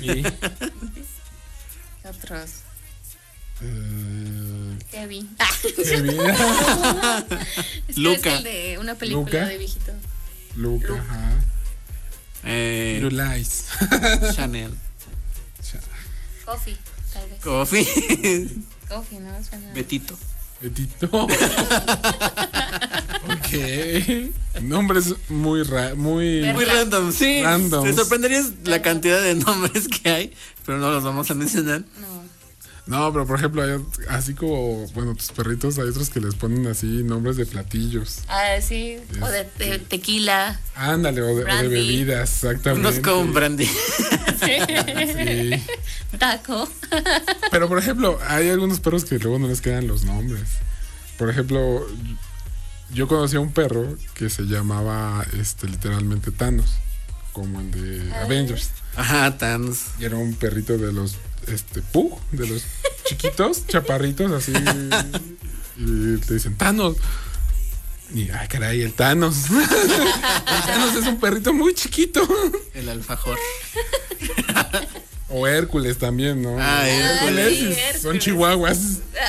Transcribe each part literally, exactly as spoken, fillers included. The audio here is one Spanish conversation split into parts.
Sí. ¿Qué otros? Eh, Kevin. Kevin. Es Luca. Es el de una película Luca. de viejito. Luca, Luca. ajá. Eh, Firulais. Chanel. Coffee, tal vez. Coffee. Coffee, ¿no? Suena. Betito. Betito. Ok. Nombres muy ra muy Ver- Muy random, sí. Randoms. Te sorprenderías la cantidad de nombres que hay, pero no los vamos a mencionar. No. No, pero por ejemplo, hay así como, bueno, tus perritos, hay otros que les ponen así nombres de platillos. Ah, sí. O de, de tequila. Ándale, o de, o de Brandy. bebidas, exactamente. Unos con brandy. Sí. Taco. Pero por ejemplo, hay algunos perros que luego no les quedan los nombres. Por ejemplo, yo conocí a un perro que se llamaba este literalmente Thanos, como el de Avengers. Ajá, Thanos. Y era un perrito de los este Pug, de los chiquitos, chaparritos, así. Y te dicen Thanos. Y ay, caray, el Thanos. El Thanos es un perrito muy chiquito. El alfajor. O Hércules también, ¿no? Ah, Hércules, sí, es- Hércules. son chihuahuas.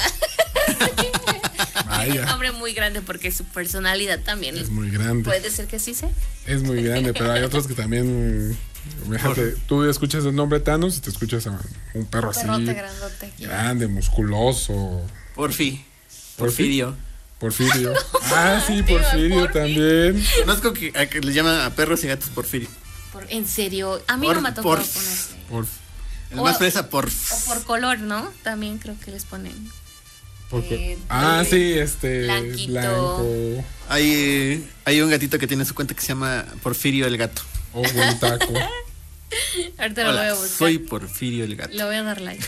Tiene un Vaya, nombre muy grande porque su personalidad también es muy grande. puede ser que sí sea. Es muy grande, pero hay otros que también. Fíjate, tú escuchas el nombre Thanos y te escuchas a un perro así. Perrote grandote. Grande, musculoso. Porfi. Porfi. Porfirio. Porfirio. Ah, sí, Porfirio Porfi. también. Conozco que, a que le llaman a perros y gatos Porfirio. Por- en serio, a mí Por- no me ha tocado por- conocer. Por, El O- más fresa, Porf. O por color, ¿no? También creo que les ponen. por- Eh, ah, eh, sí, este. blanquito. Blanco. Hay, hay un gatito que tiene su cuenta que se llama Porfirio el gato. O buen taco. Ahorita lo voy a Hola, buscar. soy Porfirio el gato. Le voy a dar like.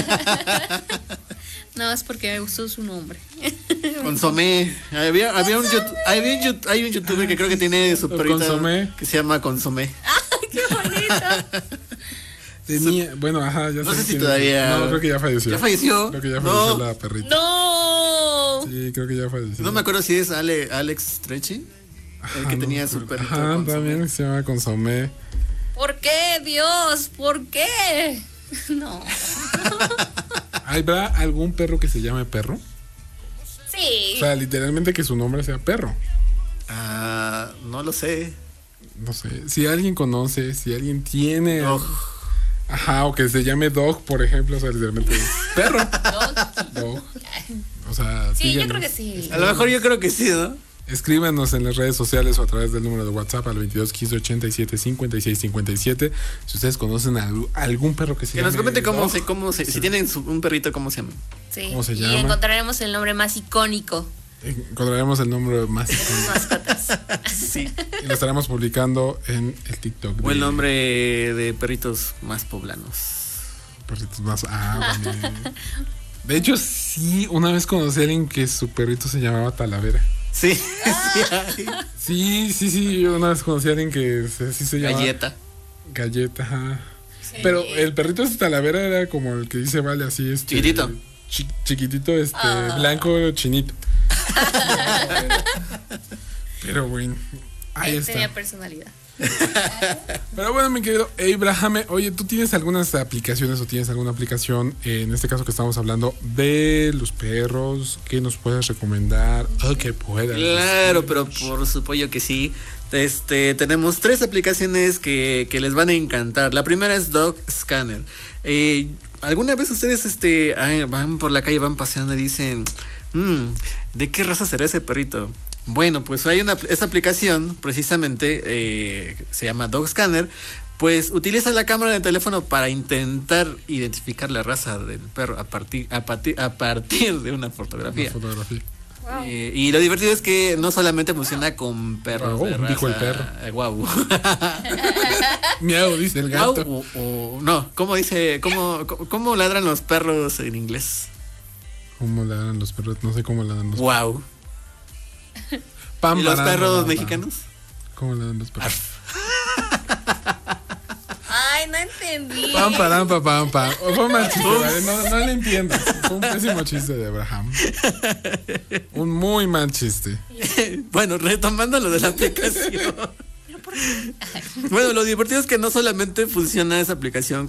No, es porque me gustó su nombre. Consomé. Había, había un yout- había un yout- hay un youtuber que creo que tiene su perrito Consomé. que se llama Consomé. ¡Qué bonito! Tenía, bueno, ajá, ya No sé si quién- todavía- No, creo que ya falleció. ¿Ya falleció? Creo que ya No. falleció la perrita. ¡No! Sí, creo que ya falleció. No me acuerdo si es Ale, Alex Stretchy, el Ajá, que no tenía me su acuerdo. perrito. Ajá, Consomé. también se llama Consomé. ¿Por qué, Dios? ¿Por qué? No. ¿Habrá algún perro que se llame perro? Sí. O sea, literalmente que su nombre sea perro. Ah, no lo sé. No sé. Si alguien conoce, si alguien tiene. Dog. Ajá, o que se llame Dog, por ejemplo. O sea, literalmente es perro. No. Dog. O sea, Sí, yo síganos. creo que sí. A lo mejor yo creo que sí, ¿no? Escríbanos en las redes sociales o a través del número de WhatsApp al veintidós quince ochenta y siete cincuenta y seis cincuenta y siete. Si ustedes conocen a algún perro que se Que llame nos comente cómo Dog, se, cómo se, si tienen su- un perrito, cómo se llama. Sí. ¿Cómo se Y llama? encontraremos el nombre más icónico encontraremos el nombre más de sus mascotas. Sí. y lo estaremos publicando en el TikTok. O el de nombre de perritos más poblanos. Perritos más. Ah, también. De hecho, sí, una vez conocí a alguien que su perrito se llamaba Talavera. Sí, sí hay. Sí, sí, sí, yo una vez conocí a alguien que se- sí se llama Galleta. Galleta, ajá. Pero el perrito de Talavera era como el que dice, vale, así este, Chiquitito. chi- chiquitito, este, Ah. blanco, chinito. Pero bueno, ahí Él está. tenía personalidad. Pero bueno, mi querido Abraham, oye, ¿tú tienes algunas aplicaciones o tienes alguna aplicación, eh, en este caso que estamos hablando de los perros, que nos puedes recomendar o que puedas? Claro, decir? pero por supuesto que sí. Este, tenemos tres aplicaciones que, que les van a encantar. La primera es Dog Scanner. Eh, ¿Alguna vez ustedes este, ah, van por la calle, van paseando y dicen, "Mm, ¿de qué raza será ese perrito?" Bueno, pues hay una esta aplicación, precisamente, eh, se llama Dog Scanner. Pues utiliza la cámara del teléfono para intentar identificar la raza del perro a partir, a partir, a partir de una fotografía. Una fotografía. Wow. Eh, y lo divertido es que no solamente funciona con perros Guau, de raza. dijo el perro. eh, guau. Miau, dice el Guau, gato. o- o- no, ¿cómo dice? ¿Cómo, cómo, cómo ladran los perros en inglés? ¿Cómo le dan los perros? No sé cómo le dan los Wow. Pam, ¿Y los param, perros pam, pam. mexicanos? ¿Cómo le dan los perros? Ay, no entendí. Pam, param, pam, pam, pam. Oh, fue un mal chiste, ¿vale? No, no le entiendo. Fue un pésimo chiste de Abraham. Un muy mal chiste. Bueno, retomando lo de la aplicación. Bueno, lo divertido es que no solamente funciona esa aplicación